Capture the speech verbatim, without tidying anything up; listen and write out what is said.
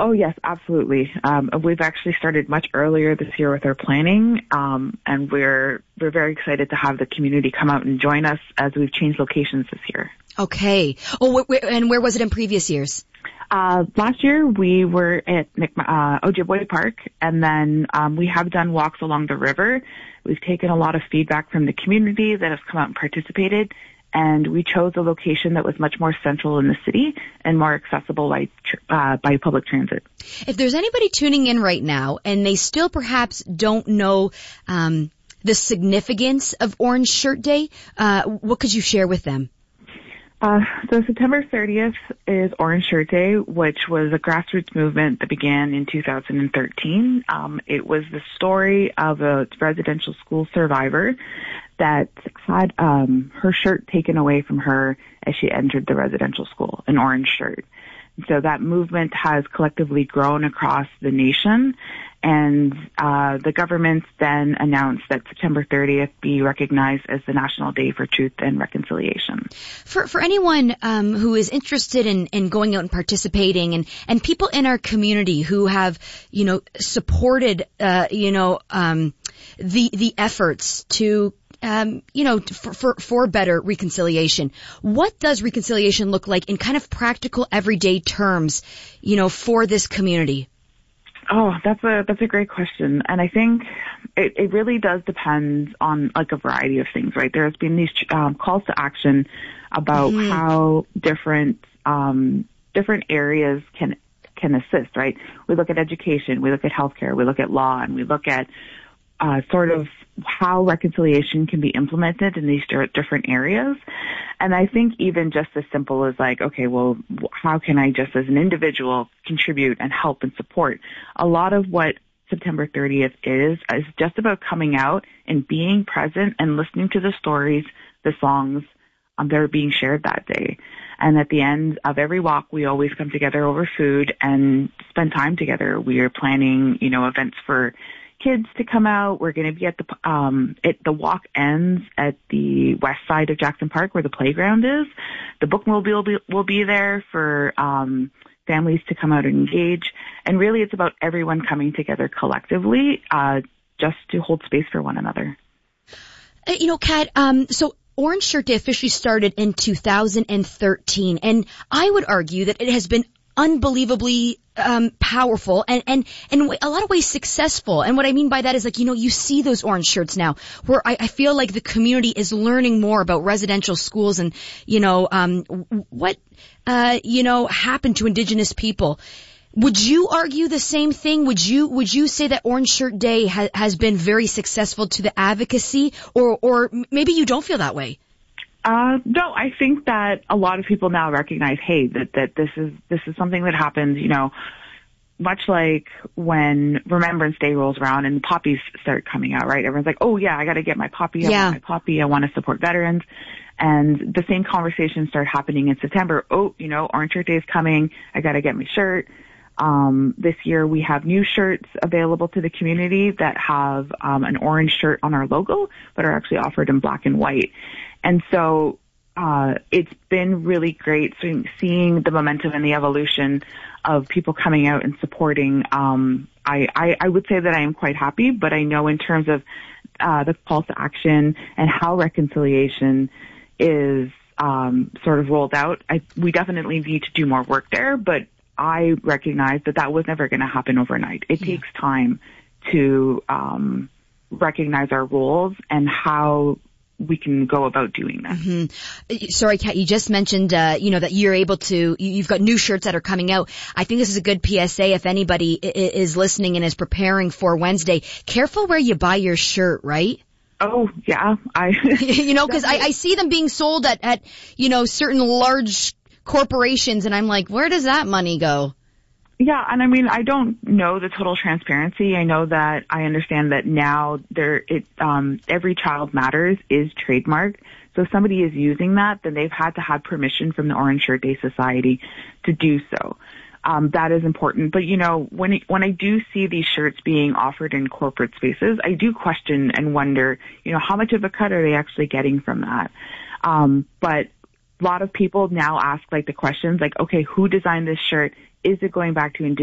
Oh, yes, absolutely. Um, we've actually started much earlier this year with our planning, um, and we're we're very excited to have the community come out and join us as we've changed locations this year. Okay. Oh, wh- wh- and where was it in previous years? Uh, last year we were at Mc, uh, Ojibwe Park, and then um, we have done walks along the river. We've taken a lot of feedback from the community that has come out and participated, and we chose a location that was much more central in the city and more accessible by uh, by public transit. If there's anybody tuning in right now and they still perhaps don't know um, the significance of Orange Shirt Day, uh, what could you share with them? Uh, so September thirtieth is Orange Shirt Day, which was a grassroots movement that began in two thousand thirteen. Um, it was the story of a residential school survivor that had um, her shirt taken away from her as she entered the residential school, an orange shirt. So that movement has collectively grown across the nation, and uh, the government then announced that September thirtieth be recognized as the National Day for Truth and Reconciliation. For for anyone um, who is interested in, in going out and participating, and, and people in our community who have, you know, supported, uh, you know, um, the the efforts to Um, you know, for, for, for better reconciliation. What does reconciliation look like in kind of practical everyday terms, you know, for this community? Oh, that's a, that's a great question. And I think it, it really does depend on like a variety of things, right? There has been these um, calls to action about mm-hmm. how different, um, different areas can, can assist, right? We look at education, we look at healthcare, we look at law, and we look at, uh, sort of how reconciliation can be implemented in these different areas. And I think even just as simple as like, okay, well, how can I just as an individual contribute and help and support? A lot of what September thirtieth is, is just about coming out and being present and listening to the stories, the songs um, that are being shared that day. And at the end of every walk, we always come together over food and spend time together. We are planning, you know, events for kids to come out. We're going to be at the, um, it, the walk ends at the west side of Jackson Park where the playground is. The bookmobile will be, will be there for, um, families to come out and engage. And really it's about everyone coming together collectively, uh, just to hold space for one another. Uh, you know, Kat, um, so Orange Shirt Day officially started in two thousand thirteen, and I would argue that it has been unbelievably um powerful and and and in a lot of ways successful. And what I mean by that is, like, you know, you see those orange shirts now where I, I feel like the community is learning more about residential schools and, you know, um what uh you know happened to Indigenous people. Would you argue the same thing? Would you would you say that Orange Shirt Day ha- has been very successful to the advocacy, or or maybe you don't feel that way? Uh, no, I think that a lot of people now recognize, hey, that, that this is, this is something that happens, you know, much like when Remembrance Day rolls around and poppies start coming out, right? Everyone's like, oh yeah, I gotta get my poppy, I yeah. want my poppy, I want to support veterans. And the same conversations start happening in September. Oh, you know, Orange Shirt Day is coming, I gotta get my shirt. Um, this year we have new shirts available to the community that have, um, an orange shirt on our logo, but are actually offered in black and white. And so, uh, it's been really great seeing the momentum and the evolution of people coming out and supporting. Um, I, I, I would say that I am quite happy, but I know in terms of, uh, the call to action and how reconciliation is, um, sort of rolled out, I, we definitely need to do more work there, but I recognize that that was never going to happen overnight. It yeah. takes time to, um, recognize our roles and how we can go about doing that. Mm-hmm. Sorry, Kat, you just mentioned, uh, you know, that you're able to, you've got new shirts that are coming out. I think this is a good P S A if anybody is listening and is preparing for Wednesday. Careful where you buy your shirt, right? Oh, yeah. I, you know, cause I, I see them being sold at, at, you know, certain large corporations, and I'm like, where does that money go? Yeah, and I mean, I don't know the total transparency. I know that I understand that now there, it, um, Every Child Matters is trademarked. So if somebody is using that, then they've had to have permission from the Orange Shirt Day Society to do so. Um, that is important. But you know, when it, when I do see these shirts being offered in corporate spaces, I do question and wonder, you know, how much of a cut are they actually getting from that? Um, but a lot of people now ask like the questions like, okay, who designed this shirt? Is it going back to Indigenous